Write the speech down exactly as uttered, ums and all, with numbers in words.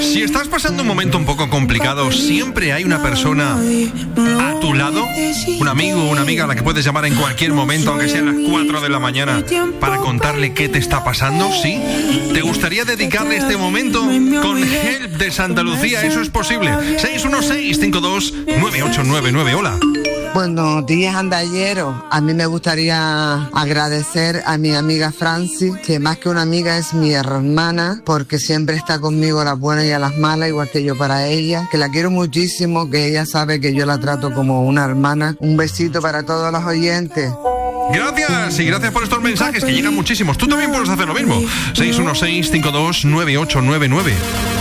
Si estás pasando un momento un poco complicado, siempre hay una persona a tu lado, un amigo o una amiga a la que puedes llamar en cualquier momento, aunque sean las cuatro de la mañana, para contarle qué te está pasando, ¿sí? ¿Te gustaría dedicarle este momento? Con Help de Santa Lucía, eso es posible. seis uno seis, cinco dos, nueve ocho nueve nueve, hola. Buenos días, andalleros. A mí me gustaría agradecer a mi amiga Francis, que más que una amiga es mi hermana, porque siempre está conmigo a las buenas y a las malas, igual que yo para ella, que la quiero muchísimo, que ella sabe que yo la trato como una hermana. Un besito para todos los oyentes. Gracias, y gracias por estos mensajes que llegan muchísimos. Tú también puedes hacer lo mismo. seis uno seis, cinco dos, nueve ocho nueve nueve.